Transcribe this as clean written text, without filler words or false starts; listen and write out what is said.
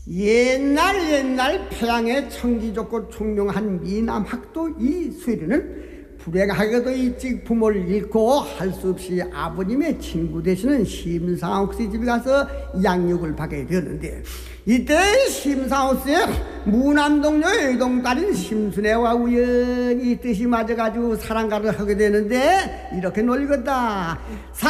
옛날 태양에 청기 좋고 총명한 미남학도 이 수리는 불행하게도 일찍 부모를 잃고 할 수 없이 아버님의 친구 되시는 심상옥 씨 집에 가서 양육을 받게 되었는데, 이때 심상옥 씨의 무남동료 외동딸인 심순애와 우연히 뜻이 맞아가지고 사랑가를 하게 되는데, 이렇게 놀리겠다.